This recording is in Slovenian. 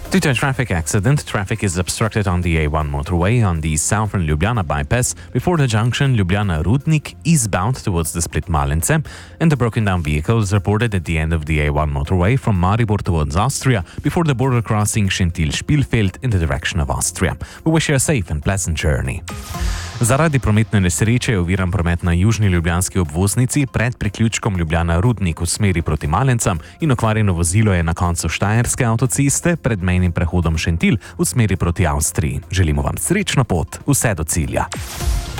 Due to a traffic accident, traffic is obstructed on the A1 motorway on the southern Ljubljana bypass before the junction Ljubljana-Rudnik eastbound towards the split Malence, and the broken-down vehicle is reported at the end of the A1 motorway from Maribor towards Austria before the border crossing Šentilj-Špilfeld in the direction of Austria. We wish you a safe and pleasant journey. Zaradi prometne nesreče je oviran promet na južni ljubljanski obvoznici pred priključkom Ljubljana-Rudnik v smeri proti Malencam in okvarjeno vozilo je na koncu Štajerske avtoceste pred mejnim prehodom Šentilj v smeri proti Avstriji. Želimo vam srečno pot, vse do cilja.